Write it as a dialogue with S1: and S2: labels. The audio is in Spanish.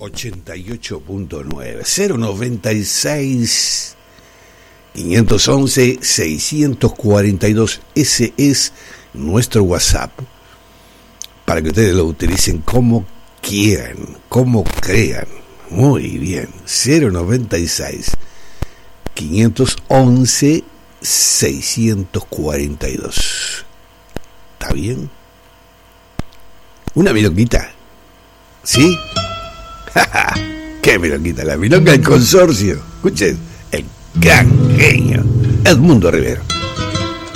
S1: 88.9 096 511 642. Ese es nuestro WhatsApp para que ustedes lo utilicen como quieran, como crean. Muy bien. 096 511 642. ¿Está bien? Una milonguita. ¿Sí? ¡Qué milonguita! La milonga del consorcio. Escuchen, el gran genio Edmundo Rivero.